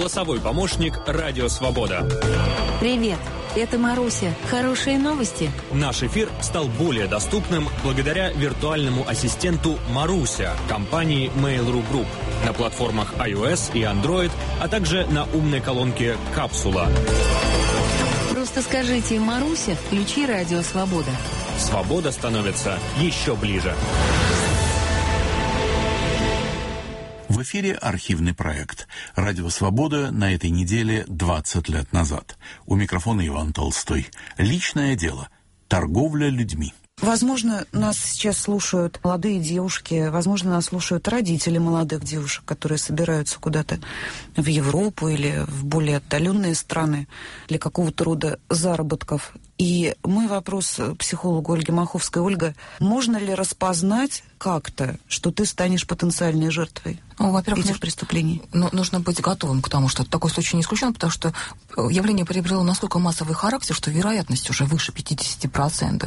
голосовой помощник «Радио Свобода». Привет, это Маруся. Хорошие новости? Наш эфир стал более доступным благодаря виртуальному ассистенту «Маруся» компании Mail.ru Group на платформах iOS и Android, а также на умной колонке «Капсула». Просто скажите «Маруся, включи «Радио Свобода». Свобода становится еще ближе. В эфире архивный проект «Радио Свобода» на этой неделе 20 лет назад. У микрофона Иван Толстой. Личное дело. Торговля людьми. Возможно, нас сейчас слушают молодые девушки, возможно, нас слушают родители молодых девушек, которые собираются куда-то в Европу или в более отдаленные страны для какого-то рода заработков. И мой вопрос психологу Ольге Маховской. Ольга, можно ли распознать как-то, что ты станешь потенциальной жертвой этих преступлений? Нужно быть готовым к тому, что такой случай не исключен, потому что явление приобрело настолько массовый характер, что вероятность уже выше 50%.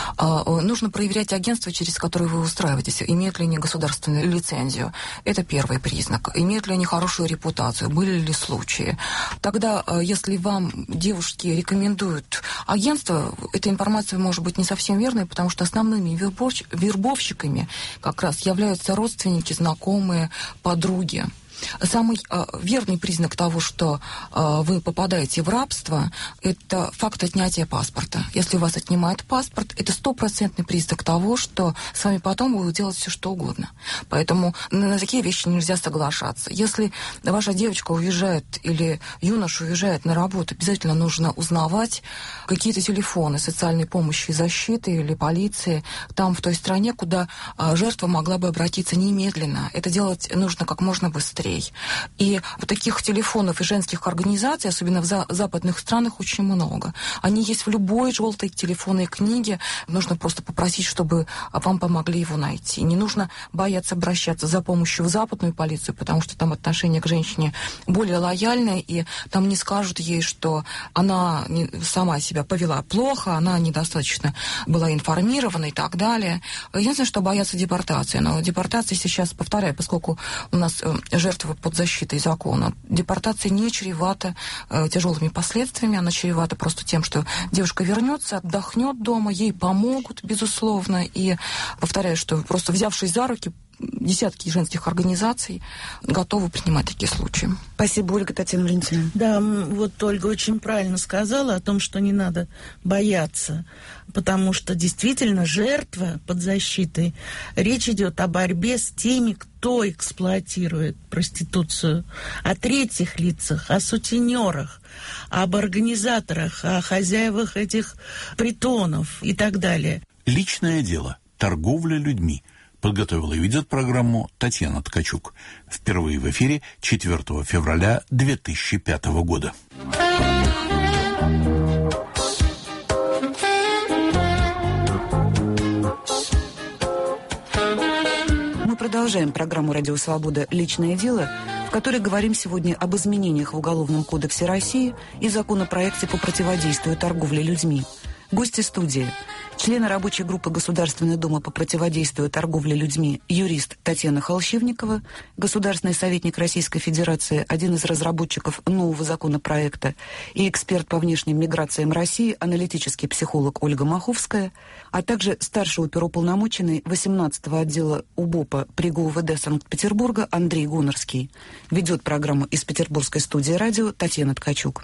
Нужно проверять агентство, через которое вы устраиваетесь, имеют ли они государственную лицензию. Это первый признак. Имеют ли они хорошую репутацию, были ли случаи. Тогда, если вам девушки рекомендуют агентство, эта информация может быть не совсем верной, потому что основными вербовщиками как раз являются родственники, знакомые, подруги. Самый верный признак того, что вы попадаете в рабство, это факт отнятия паспорта. Если у вас отнимают паспорт, это 100% признак того, что с вами потом будут делать все, что угодно. Поэтому на такие вещи нельзя соглашаться. Если ваша девочка уезжает или юноша уезжает на работу, обязательно нужно узнавать какие-то телефоны социальной помощи и защиты или полиции там, в той стране, куда жертва могла бы обратиться немедленно. Это делать нужно как можно быстрее. И вот таких телефонов и женских организаций, особенно в западных странах, очень много. Они есть в любой желтой телефонной книге. Нужно просто попросить, чтобы вам помогли его найти. Не нужно бояться обращаться за помощью в западную полицию, потому что там отношение к женщине более лояльное, и там не скажут ей, что она сама себя повела плохо, она недостаточно была информирована и так далее. Единственное, что боятся депортации. Но депортация сейчас, повторяю, поскольку у нас жертвы под защитой закона. Депортация не чревата тяжелыми последствиями, она чревата просто тем, что девушка вернется, отдохнет дома, ей помогут, безусловно, и повторяю, что просто взявшись за руки, десятки женских организаций готовы принимать такие случаи. Спасибо, Ольга. Татьяна Валентиновна. Да, вот Ольга очень правильно сказала о том, что не надо бояться, потому что действительно жертва под защитой. Речь идет о борьбе с теми, кто эксплуатирует проституцию, о третьих лицах, о сутенерах, об организаторах, о хозяевах этих притонов и так далее. Личное дело. Торговля людьми. Подготовила и ведет программу Татьяна Ткачук. Впервые в эфире 4 февраля 2005 года. Мы продолжаем программу «Радио Свобода. Личное дело», в которой говорим сегодня об изменениях в Уголовном кодексе России и законопроекте по противодействию торговле людьми. Гости студии. Члены рабочей группы Государственной Думы по противодействию торговле людьми, юрист Татьяна Холщевникова, государственный советник Российской Федерации, один из разработчиков нового законопроекта и эксперт по внешним миграциям России, аналитический психолог Ольга Маховская, а также старший оперуполномоченный 18-го отдела УБОПа при ГУВД Санкт-Петербурга Андрей Гонорский. Ведет программу из петербургской студии радио Татьяна Ткачук.